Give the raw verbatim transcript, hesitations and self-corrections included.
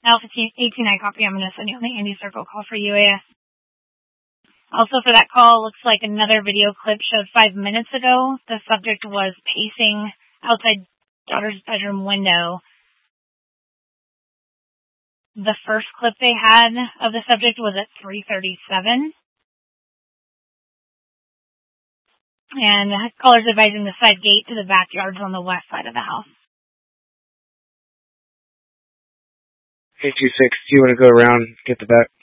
Alpha eighteen, I copy. I'm going to send you on the Andy Circle call for U A S. Also for that call, looks like another video clip showed five minutes ago. The subject was pacing outside daughter's bedroom window. The first clip they had of the subject was at three thirty-seven. And the caller's advising the side gate to the backyards on the west side of the house. eight two six, do you want to go around and get the back